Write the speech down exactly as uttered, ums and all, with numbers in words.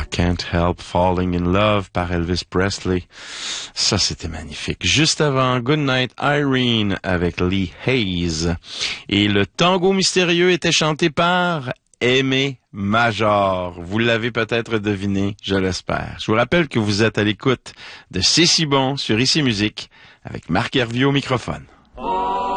Can't Help Falling in Love par Elvis Presley. Ça, c'était magnifique. Juste avant, Goodnight Irene avec Lee Hayes. Et le tango mystérieux était chanté par Aimé Major. Vous l'avez peut-être deviné, je l'espère. Je vous rappelle que vous êtes à l'écoute de C'est si bon sur Ici Musique avec Marc Hervieux au microphone.